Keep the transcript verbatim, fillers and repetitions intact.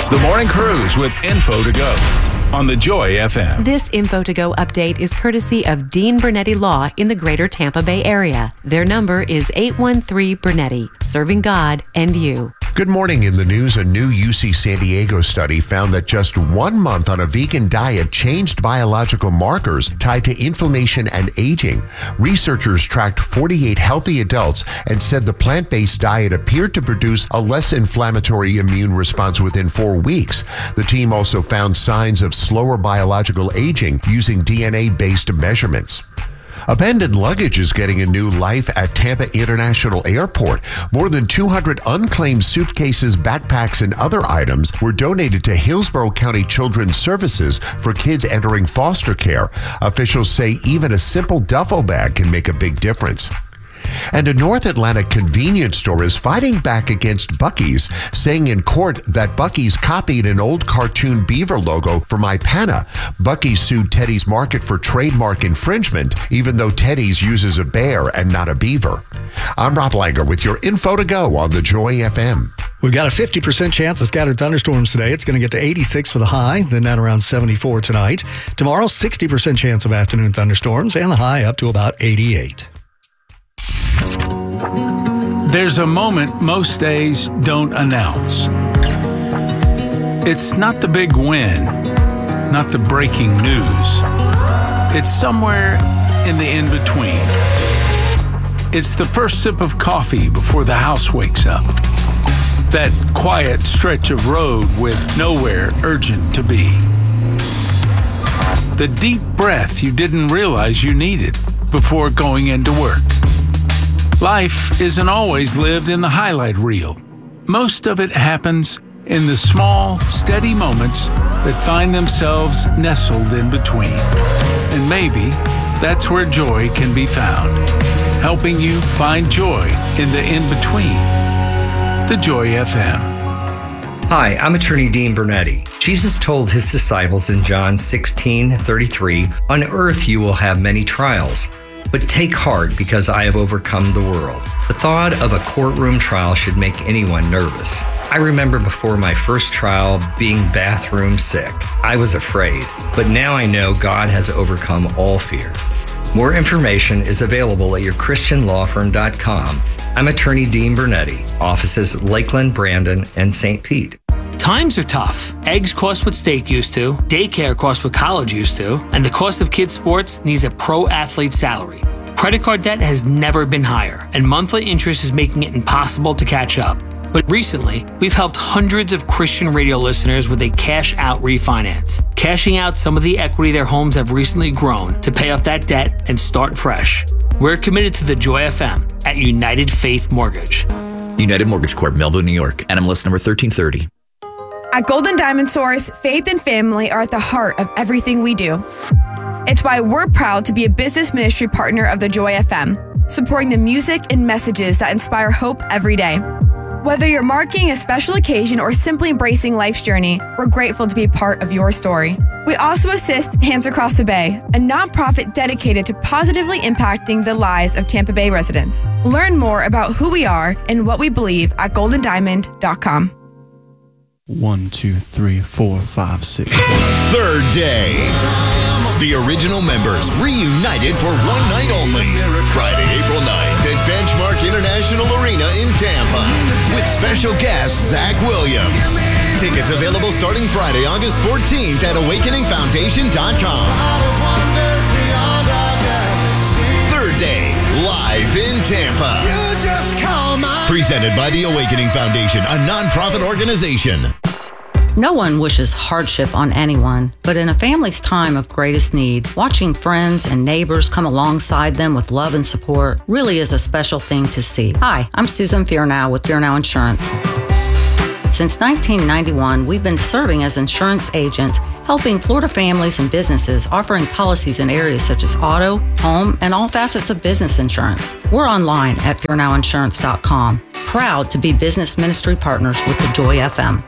The Morning Cruise with Info to Go on the Joy F M. This Info to Go update is courtesy of Dean Bernetti Law in the greater Tampa Bay area. Their number is eight one three Bernetti, serving God and you. Good morning. In the news, a new U C San Diego study found that just one month on a vegan diet changed biological markers tied to inflammation and aging. Researchers tracked forty-eight healthy adults and said the plant-based diet appeared to produce a less inflammatory immune response within four weeks. The team also found signs of slower biological aging using D N A-based measurements. Abandoned luggage is getting a new life at Tampa International Airport. More than two hundred unclaimed suitcases, backpacks, and other items were donated to Hillsborough County Children's Services for kids entering foster care. Officials say even a simple duffel bag can make a big difference. And a North Atlanta convenience store is fighting back against Buc-ee's, saying in court that Buc-ee's copied an old cartoon beaver logo from Ipana. Buc-ee's sued Teddy's Market for trademark infringement, even though Teddy's uses a bear and not a beaver. I'm Rob Langer with your Info to Go on the Joy F M. We've got a fifty percent chance of scattered thunderstorms today. It's going to get to eighty-six for the high, then down around seventy-four tonight. Tomorrow, sixty percent chance of afternoon thunderstorms, and the high up to about eighty-eight. There's a moment most days don't announce. It's not the big win, not the breaking news. It's somewhere in the in-between. It's the first sip of coffee before the house wakes up. That quiet stretch of road with nowhere urgent to be. The deep breath you didn't realize you needed before going into work. Life isn't always lived in the highlight reel. Most of it happens in the small, steady moments that find themselves nestled in between. And maybe that's where joy can be found, helping you find joy in the in-between. The Joy F M. Hi, I'm attorney Dean Bernetti. Jesus told his disciples in John sixteen thirty-three, "On earth you will have many trials. But take heart, because I have overcome the world." The thought of a courtroom trial should make anyone nervous. I remember before my first trial being bathroom sick. I was afraid, but now I know God has overcome all fear. More information is available at your christian law firm dot com. I'm attorney Dean Bernetti, offices Lakeland, Brandon, and Saint Pete. Times are tough. Eggs cost what steak used to, daycare costs what college used to, and the cost of kids' sports needs a pro athlete salary. Credit card debt has never been higher, and monthly interest is making it impossible to catch up. But recently, we've helped hundreds of Christian radio listeners with a cash-out refinance, cashing out some of the equity their homes have recently grown to pay off that debt and start fresh. We're committed to the Joy F M at United Faith Mortgage. United Mortgage Corp, Melville, New York. N M L S number thirteen thirty. At Golden Diamond Source, faith and family are at the heart of everything we do. It's why we're proud to be a business ministry partner of the Joy F M, supporting the music and messages that inspire hope every day. Whether you're marking a special occasion or simply embracing life's journey, we're grateful to be part of your story. We also assist Hands Across the Bay, a nonprofit dedicated to positively impacting the lives of Tampa Bay residents. Learn more about who we are and what we believe at golden diamond dot com. One, two, three, four, five, six. Third day. The original members reunited for one night only. Friday, April ninth at Benchmark International Arena in Tampa with special guest Zach Williams. Tickets available starting Friday, August fourteenth at awakening foundation dot com. Third day, live in Tampa. Presented by the Awakening Foundation, a nonprofit organization. No one wishes hardship on anyone, but in a family's time of greatest need, watching friends and neighbors come alongside them with love and support really is a special thing to see. Hi, I'm Susan Fearnow with Fearnow Insurance. Since nineteen ninety-one, we've been serving as insurance agents, helping Florida families and businesses, offering policies in areas such as auto, home, and all facets of business insurance. We're online at fearnow insurance dot com. Proud to be business ministry partners with the Joy F M.